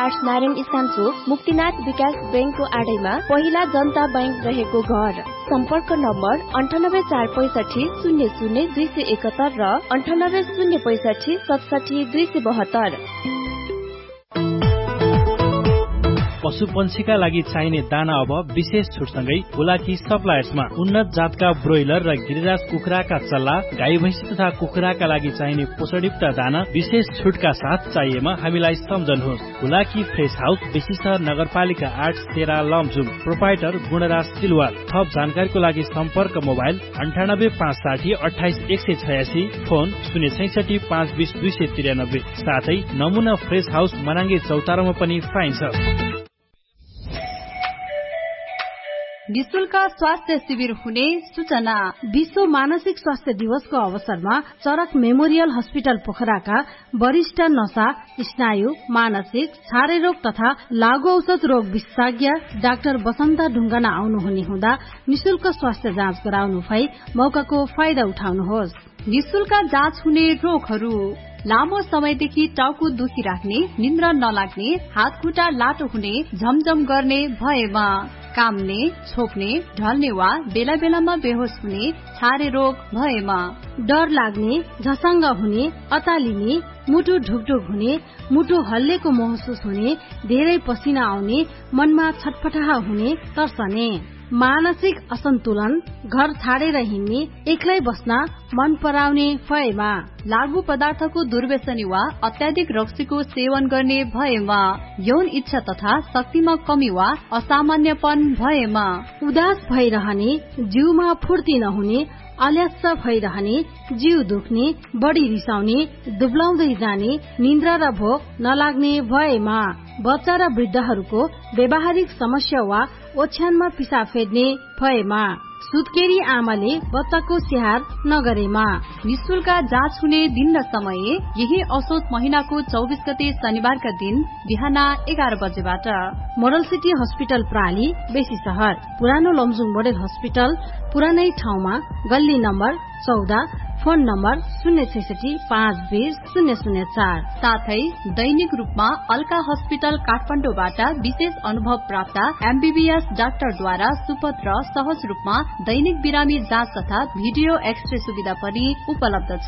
Arts Narayan स्थान चोक मुक्तिनाथ विकास बैंकको आडैमा पहिला जनता बैंक रहेको घर। सम्पर्क नम्बर 9845600271 र 9805677272। पशुपन्छीका लागि चाहिने दाना अब विशेष छुटसँगै हुलाकी सप्लायर्समा उन्नत जातका ब्रोइलर र गिरिराज कुखुराका चल्ला, गाई भैँसी तथा कुखुराका लागि चाहिने पोषणयुक्त दाना विशेष छुटका साथ चाहिएमा हामीलाई सम्झनुहोस्। हुलाकी फ्रेश हाउस, बेसी सहर नगरपालिका 8 तेरा लमजुङ। प्रोपाइटर गुणराज सिलवाल। थप जानकारीको लागि सम्पर्क मोबाइल 98560 28186, फोन 066520293। साथै नमुना फ्रेश हाउस मनाङ्गे चौतारामा पनि पाइन्छ। निशुल्क स्वास्थ्य शिविर हुने सूचना। विश्व मानसिक स्वास्थ्य दिवसको अवसरमा चरक मेमोरियल हस्पिटल पोखराका वरिष्ठ नशा, स्नायु, मानसिक, छारे रोग तथा लागु औषध रोग विशेषज्ञ डाक्टर बसन्त ढुङ्गाना आउनुहुने हुँदा निशुल्क स्वास्थ्य जाँच गराउनु भई मौकाको फाइदा उठाउनुहोस्। निशुल्क जाँच हुने रोगहरू: लामो समयदेखि टाउको दुखिराख्ने, निन्द्रा नलाग्ने, हात खुट्टा लाटो हुने, झमझम गर्ने भएमा, काम्ने, छोप्ने, ढल्ने वा बेला बेलामा बेहोस हुने, छारे रोग भएमा, डर लाग्ने, झसङ्ग हुने, अतालिने, मुटु ढुकढुक हुने, मुटु हल्लेको महसुस हुने, धेरै पसिना आउने, मनमा छटपटाह हुने, तर्सने, मानसिक असन्तुलन, घर छाडेर हिँड्ने, एक्लै बस्न मन पराउने भएमा, लागु पदार्थको दुर्व्यसनी वा अत्याधिक रक्सीको सेवन गर्ने भएमा, यौन इच्छा तथा शक्तिमा कमी वा असामान्यपन भएमा, उदास भइरहने, जिउमा फुर्ती नहुने, अलस्स भइरहने, जिउ दुख्ने, बढी रिसाउने, दुब्लाउँदै जाने, निन्द्रा र भोक नलाग्ने भएमा, बच्चा र वृद्धहरूको व्यावहारिक समस्या वा ओछ्यानमा पिसाब फेर्ने भएमा, सुत्केरी आमाले बच्चाको स्याहार नगरेमा। निशुल्क जाँच हुने दिन र समय यही असोज महिनाको 24 गते शनिबारका दिन बिहान 11 बजेबाट। मोडल सिटी हस्पिटल प्राली, बेसी सहर, पुरानो लमजुङ मोडल हस्पिटल, पुरानै ठाउँमा, गल्ली नम्बर 14, फोन नम्बर 066520004। साथै दैनिक रूपमा अल्का हस्पिटल काठमाडौँबाट विशेष अनुभव प्राप्त MBBS डाक्टरद्वारा सुपथ र सहज रूपमा दैनिक बिरामी जाँच तथा भिडियो एक्सरे सुविधा पनि उपलब्ध छ।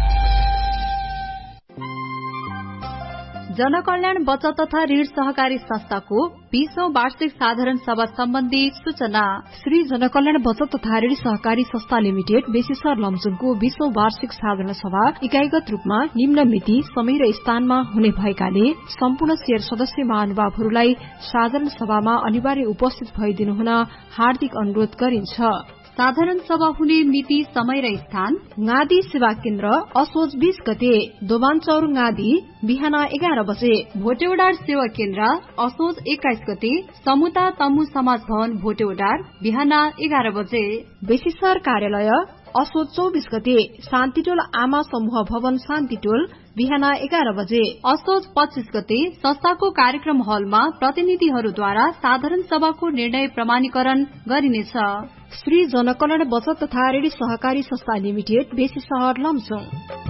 जनकल्याण बचत तथा ऋण सहकारी संस्थाको 20औं वार्षिक साधारण सभा सम्बन्धी सूचना। श्री जनकल्याण बचत तथा ऋण सहकारी संस्था लिमिटेड बेसीसर लमजुङको 20औं वार्षिक साधारण सभा इकाइगत रूपमा निम्न मिति, समय र स्थानमा हुने भएकाले सम्पूर्ण शेयर सदस्य महानुभावहरूलाई साधारण सभामा अनिवार्य उपस्थित भइदिनु हुन हार्दिक अनुरोध गरिन्छ। साधारण सभा हुने मिति, समय र स्थान: गादी सेवा केन्द्र, असोज 20 गते, दोभानचौर गादी, बिहान 11 बजे। भोटेउडार सेवा केन्द्र, असोज 21 गते, समुता तमु समाज भवन, भोटेउडार, बिहान 11 बजे। बेसीसर कार्यालय, असोज 24 गते, शान्तिटोल आमा समूह भवन, शान्तिटोल, बिहान 11 बजे। असोज 25 गते, संस्थाको कार्यक्रम हलमा प्रतिनिधिहरूद्वारा साधारण सभाको निर्णय प्रमाणीकरण गरिनेछ। श्री जनकल्याण बचत तथा ऋण सहकारी संस्था लिमिटेड, बेसी सहर लमजुङ।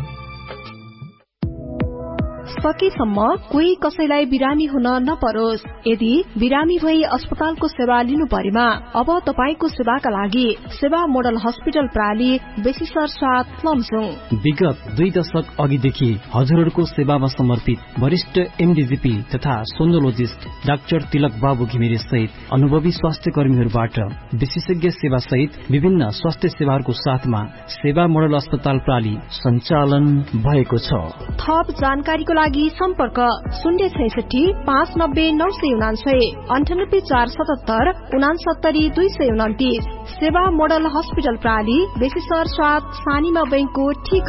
सकेसम्म कोही कसैलाई बिरामी हुन नपरोस्। यदि बिरामी भई अस्पतालको सेवा लिनु परेमा अब तपाईको सेवाका लागि सेवा मोडल हस्पिटल प्राली, बेसीसर 7 लमजुङ। विगत 2 दशक अघिदेखि हजुरहरूको सेवामा समर्पित वरिष्ठ MDGP तथा सोनोलोजिस्ट डाक्टर तिलक बाबु घिमिरे सहित अनुभवी स्वास्थ्य कर्मीहरूबाट विशेषज्ञ सेवा सहित विभिन्न स्वास्थ्य सेवाहरूको साथमा सेवा मोडल अस्पताल प्राली सञ्चालन भएको छ। थप जानकारीको लागि सम्पर्क 066 590 999, 98 477 69 229। सेवा मोडल हस्पिटल प्राली, बेसीसर 7, सानीमा बैंकको ठीक